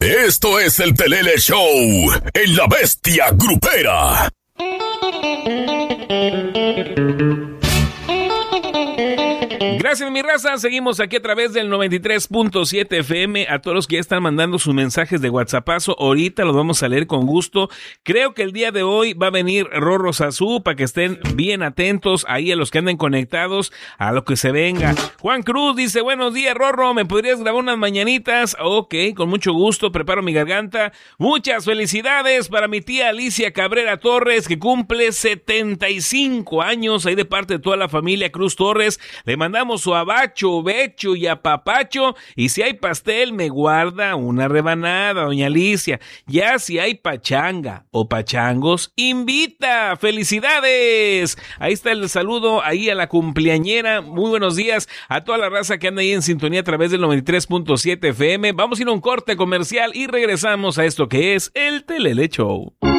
Esto es el Telele Show en La Bestia Grupera. Gracias, mi raza. Seguimos aquí a través del 93.7 FM. A todos los que ya están mandando sus mensajes de WhatsAppazo, ahorita los vamos a leer con gusto. Creo que el día de hoy va a venir Rorro Sazú para que estén bien atentos ahí a los que anden conectados a lo que se venga. Juan Cruz dice: buenos días, Rorro, ¿me podrías grabar unas mañanitas? Ok, con mucho gusto, preparo mi garganta. Muchas felicidades para mi tía Alicia Cabrera Torres, que cumple 75 años, ahí de parte de toda la familia Cruz Torres. Le mandamos su abacho, becho y apapacho, y si hay pastel me guarda una rebanada, doña Alicia. Ya si hay pachanga o pachangos, invita. ¡Felicidades! Ahí está el saludo ahí a la cumpleañera. Muy buenos días a toda la raza que anda ahí en sintonía a través del 93.7 FM. Vamos a ir a un corte comercial y regresamos a esto que es el Telele Show.